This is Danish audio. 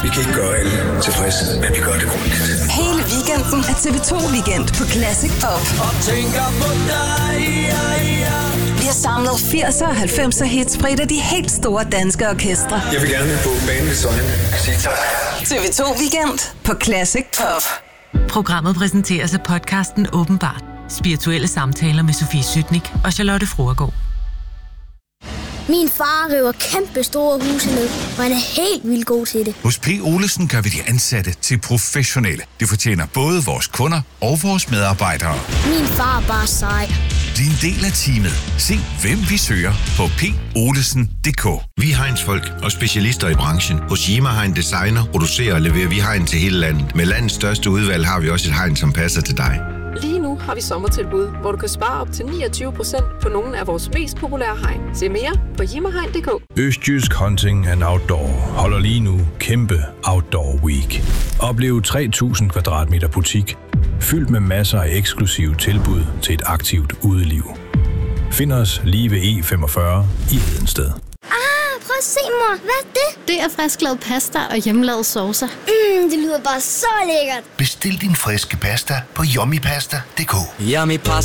Vi kan ikke gøre alle tilfredse, men vi gør det grundigt. Hele weekenden er TV2 Weekend på Classic Pop. Og tænker på dig, Vi har samlet 80'er og 90'er hits fra et af de helt store danske orkestre. Jeg vil gerne på banens vegne sige tak. TV2 Weekend på Classic Pop. Programmet præsenteres af podcasten Åbenbart. Spirituelle samtaler med Sofie Sytnik og Charlotte Fruergaard. Min far river kæmpe store huse ned, og han er helt vildt god til det. Hos P. Olesen gør vi de ansatte til professionelle. Det fortjener både vores kunder og vores medarbejdere. Min far er bare sej. Bliv en del af teamet. Se, hvem vi søger på polesen.dk. Vi er Heinz-folk og specialister i branchen. Hos Yima Hein Designer producerer og leverer vi hegn til hele landet. Med landets største udvalg har vi også et hegn, som passer til dig. Lige nu har vi sommertilbud, hvor du kan spare op til 29% på nogle af vores mest populære hegn. Se mere på jimmerhegn.dk. Østjysk Hunting and Outdoor holder lige nu kæmpe Outdoor Week. Oplev 3.000 kvadratmeter butik, fyldt med masser af eksklusive tilbud til et aktivt udeliv. Find os lige ved E45 i Hedensted. Prøv at se, mor. Hvad er det? Det er frisklavet pasta og hjemmelavet saucer. Det lyder bare så lækkert. Bestil din friske pasta på yummypasta.dk. Yummy pasta.